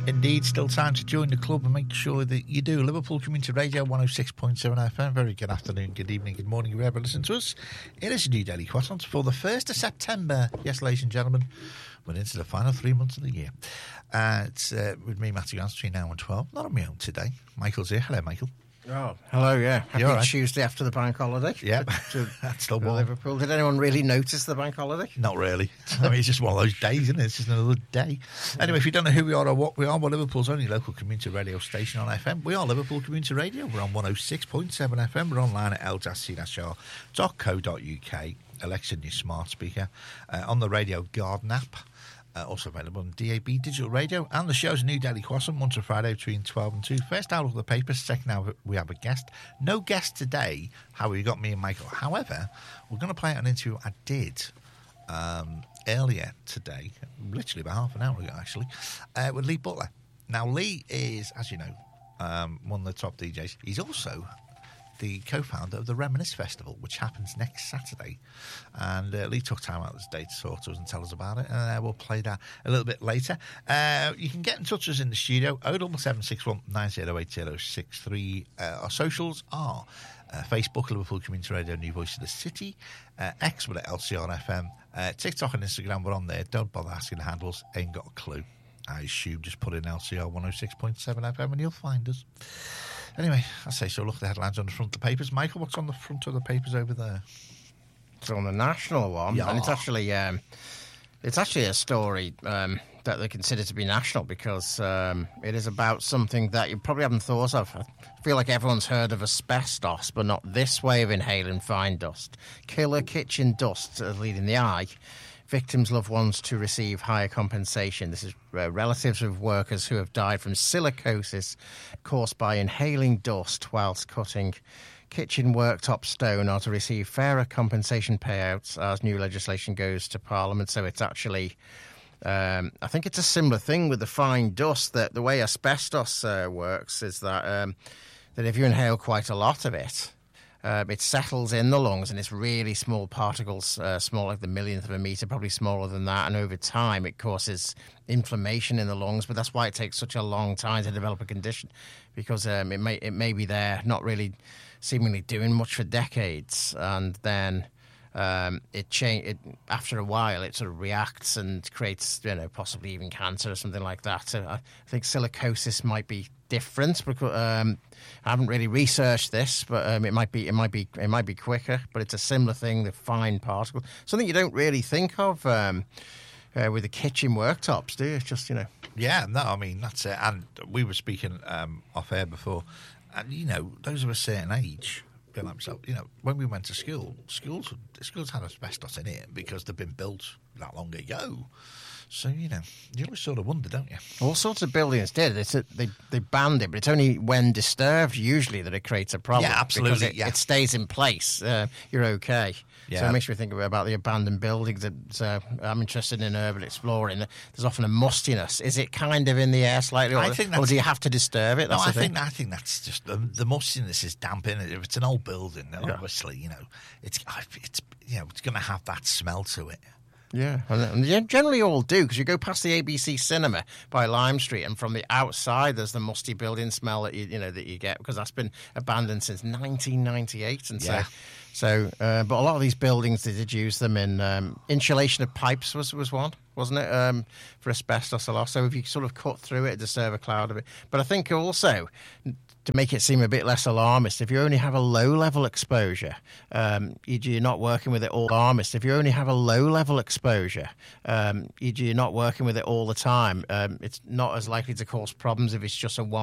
Indeed, still time to join the club and make sure that you do. Liverpool Community Radio 106.7 FM. Very good afternoon, good evening, good morning, whoever listens to us. It is a new Daily Croissant for the 1st of September. Yes, ladies and gentlemen, we're into the final 3 months of the year. It's with me, Matthew Gans, between now and 12. Not on my own today. Michael's here. Hello, Michael. Oh, hello, yeah. Happy right? Tuesday after the bank holiday. Yeah, that's still warm. Liverpool. Did anyone really notice the bank holiday? Not really. I mean, it's just one of those days, isn't it? It's just another day. Anyway, if you don't know who we are or what we are, we're Liverpool's only local community radio station on FM. We are Liverpool Community Radio. We're on 106.7 FM. We're online at l-c-r.co.uk. Alexa, your smart speaker. On the Radio Garden app. Also available on DAB Digital Radio. And the show's a new Daily Croissant, Monday to Friday between 12 and 2. First hour of the papers, second hour we have a guest. No guest today. However, you got me and Michael. However, we're going to play an interview I did earlier today, literally about half an hour ago actually, with Lee Butler. Now, Lee is, as you know, one of the top DJs. He's also the co-founder of the Reminisce Festival, which happens next Saturday. And Lee took time out of his day to talk to us and tell us about it. And we'll play that a little bit later. You can get in touch with us in the studio, 07761 908063. Our socials are Facebook, Liverpool Community Radio, New Voice of the City. X, we're at LCR FM. TikTok and Instagram, we're on there. Don't bother asking the handles. Ain't got a clue. I assume just put in LCR 106.7 FM and you'll find us. Anyway, I say so. Look at the headlines on the front of the papers. Michael, what's on the front of the papers over there? It's on the national one, yeah. And it's actually a story that they consider to be national because it is about something that you probably haven't thought of. I feel like everyone's heard of asbestos, but not this way of inhaling fine dust. Killer kitchen dust leading the eye. Victims' loved ones to receive higher compensation. This is relatives of workers who have died from silicosis caused by inhaling dust whilst cutting kitchen worktop stone are to receive fairer compensation payouts as new legislation goes to Parliament. So it's actually, I think it's a similar thing with the fine dust, that the way asbestos works is that if you inhale quite a lot of it, it settles in the lungs and it's really small particles, small like the millionth of a metre, probably smaller than that. And over time, it causes inflammation in the lungs. But that's why it takes such a long time to develop a condition, because it may be there, not really seemingly doing much for decades. And then after a while, it sort of reacts and creates, possibly even cancer or something like that. So I think silicosis might be different because I haven't really researched this, but it might be quicker. But it's a similar thing, the fine particle, something you don't really think of with the kitchen worktops, do you? Just Yeah, no, I mean that's it. And we were speaking off air before, and those of a certain age. Like myself, when we went to school, schools had asbestos in it because they've been built that long ago. So, you always sort of wonder, don't you? All sorts of buildings did. They banned it, but it's only when disturbed, usually, that it creates a problem. Yeah, absolutely. Because it stays in place. You're okay. Yeah. So it makes me think about the abandoned buildings. I'm interested in urban exploring. There's often a mustiness. Is it kind of in the air slightly, or do you have to disturb it? I think that's just the mustiness is damp in it. If it's an old building, then obviously, it's going to have that smell to it. Yeah, and they generally all do, because you go past the ABC Cinema by Lime Street, and from the outside there's the musty building smell that you get, because that's been abandoned since 1998, and but a lot of these buildings, they did use them in insulation of pipes was one, wasn't it? For asbestos a lot. So if you sort of cut through it, disturb a cloud of it. But I think also, to make it seem a bit less alarmist, if you only have a low-level exposure, you're not working with it all alarmist. If you only have a low-level exposure, you're not working with it all the time. It's not as likely to cause problems if it's just a one